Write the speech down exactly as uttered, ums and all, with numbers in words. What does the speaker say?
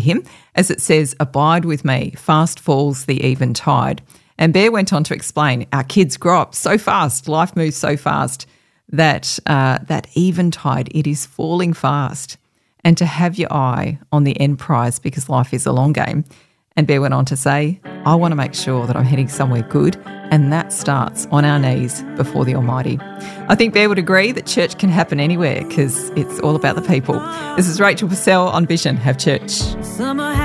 him. As it says, abide with me, fast falls the eventide. And Bear went on to explain, our kids grow up so fast, life moves so fast that uh, that eventide, it is falling fast. And to have your eye on the end prize because life is a long game. And Bear went on to say, I want to make sure that I'm heading somewhere good, and that starts on our knees before the Almighty. I think Bear would agree that church can happen anywhere because it's all about the people. This is Rachel Purcell on Vision. Have church.